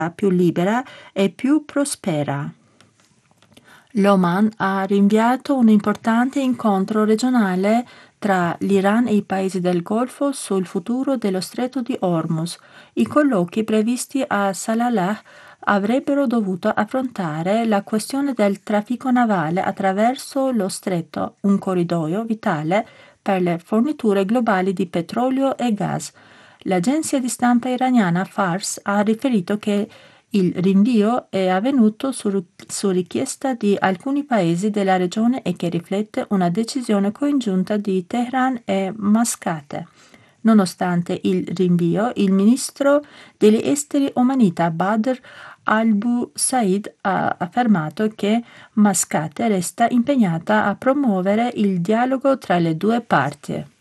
più libera e più prospera. L'Oman ha rinviato un importante incontro regionale tra l'Iran e i paesi del Golfo sul futuro dello Stretto di Hormuz. I colloqui previsti a Salalah avrebbero dovuto affrontare la questione del traffico navale attraverso lo stretto, un corridoio vitale per le forniture globali di petrolio e gas. L'agenzia di stampa iraniana Fars ha riferito che il rinvio è avvenuto su richiesta di alcuni paesi della regione e che riflette una decisione congiunta di Teheran e Mascate. Nonostante il rinvio, il ministro degli esteri omanita Badr al-Busaid ha affermato che Mascate resta impegnata a promuovere il dialogo tra le due parti.